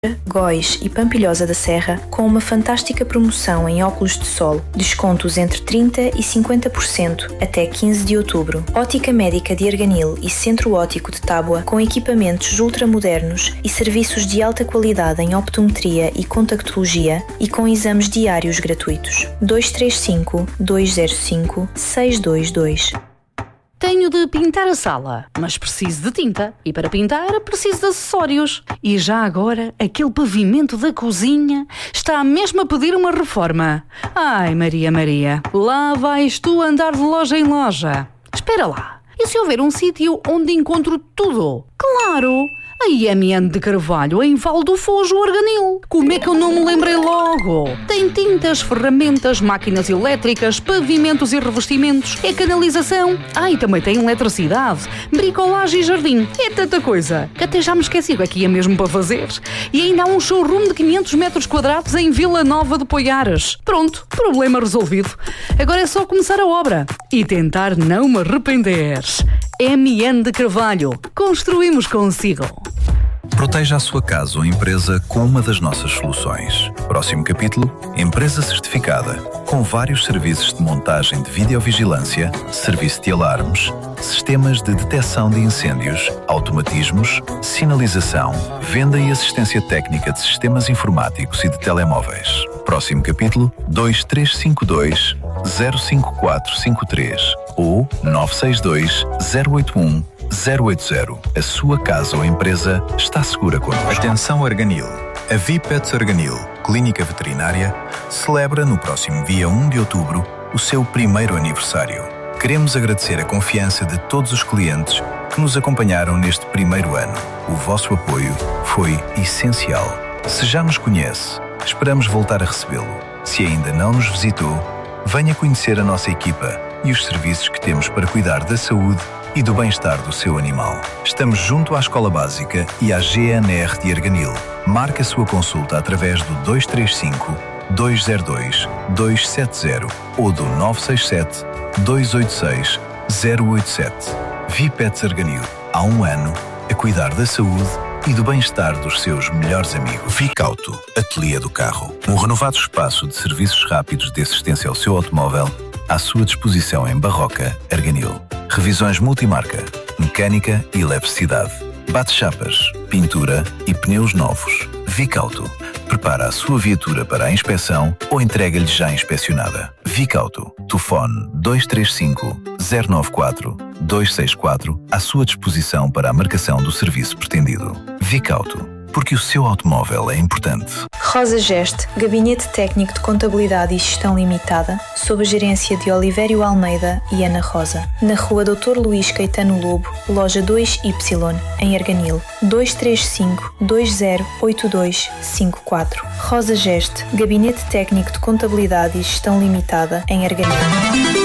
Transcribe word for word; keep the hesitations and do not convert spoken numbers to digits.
Góis e Pampilhosa da Serra com uma fantástica promoção em óculos de sol. Descontos entre trinta por cento e cinquenta por cento até quinze de outubro. Ótica Médica de Arganil e Centro Óptico de Tábua com equipamentos ultramodernos e serviços de alta qualidade em optometria e contactologia e com exames diários gratuitos. dois três cinco, dois zero cinco, seis dois dois. Tenho de pintar a sala, mas preciso de tinta. E para pintar, preciso de acessórios. E já agora, aquele pavimento da cozinha está mesmo a pedir uma reforma. Ai, Maria, Maria, lá vais tu andar de loja em loja. Espera lá, e se houver um sítio onde encontro tudo? Claro! A I M N de Carvalho, em Val do Fojo, Arganil. Como é que eu não me lembrei logo? Tem tintas, ferramentas, máquinas elétricas, pavimentos e revestimentos, é canalização. Ah, e também tem eletricidade, bricolagem e jardim. É tanta coisa que até já me esqueci o que ia mesmo para fazer. E ainda há um showroom de quinhentos metros quadrados em Vila Nova de Poiares. Pronto, problema resolvido. Agora é só começar a obra e tentar não me arrepender. M N de Carvalho. Construímos consigo. Proteja a sua casa ou empresa com uma das nossas soluções. Próximo capítulo, empresa certificada, com vários serviços de montagem de videovigilância, serviço de alarmes, sistemas de detecção de incêndios, automatismos, sinalização, venda e assistência técnica de sistemas informáticos e de telemóveis. Próximo capítulo, dois três cinco dois, zero cinco quatro cinco três ou nove seis dois, zero oito um, zero oito zero. A sua casa ou empresa está segura connosco. Atenção Arganil. A ViPets Arganil, Clínica Veterinária, celebra no próximo dia um de outubro o seu primeiro aniversário. Queremos agradecer a confiança de todos os clientes que nos acompanharam neste primeiro ano. O vosso apoio foi essencial. Se já nos conhece, esperamos voltar a recebê-lo. Se ainda não nos visitou, venha conhecer a nossa equipa e os serviços que temos para cuidar da saúde e do bem-estar do seu animal. Estamos junto à Escola Básica e à G N R de Arganil. Marque a sua consulta através do dois três cinco, dois zero dois, dois sete zero ou do nove seis sete, dois oito seis, zero oito sete. ViPets Arganil. Há um ano a cuidar da saúde e do bem-estar dos seus melhores amigos. Vicauto, Ateliê do Carro. Um renovado espaço de serviços rápidos de assistência ao seu automóvel à sua disposição em Barroca, Arganil. Revisões multimarca, mecânica e eletricidade, bate-chapas, pintura e pneus novos. Vicauto. Prepara a sua viatura para a inspeção ou entrega-lhe já inspecionada. Vicauto. Telefone dois três cinco, zero nove quatro, dois seis quatro à sua disposição para a marcação do serviço pretendido. Vicauto. Porque o seu automóvel é importante. Rosa Geste, Gabinete Técnico de Contabilidade e Gestão Limitada, sob a gerência de Olivério Almeida e Ana Rosa. Na rua doutor Luís Caetano Lobo, loja dois Y, em Arganil. dois três cinco, dois zero oito dois cinco quatro. Rosa Geste, Gabinete Técnico de Contabilidade e Gestão Limitada, em Arganil.